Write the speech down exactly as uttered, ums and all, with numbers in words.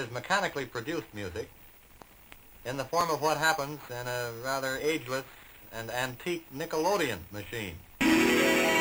is mechanically produced music in the form of what happens in a rather ageless and antique Nickelodeon machine.